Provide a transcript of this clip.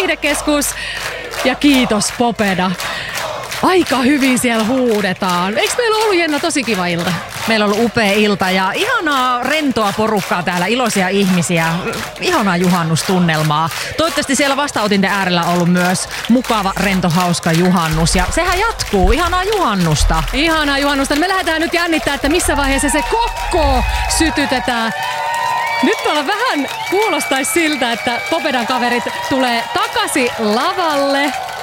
viihdekeskus. Ja kiitos Popeda. Aika hyvin siellä huudetaan. Eikö meillä ollut Jenna tosi kiva ilta? Meillä on ollut upea ilta ja ihanaa rentoa porukkaa täällä, iloisia ihmisiä, ihanaa juhannustunnelmaa. Toivottavasti siellä vastaanotinten äärellä on ollut myös mukava, rento, hauska juhannus ja sehän jatkuu. Ihanaa juhannusta. Ihanaa juhannusta. Me lähdetään nyt jännittää, että missä vaiheessa se kokko sytytetään. Nyt tuolla vähän kuulostaisi siltä, että Popedan kaverit tulee takaisin lavalle.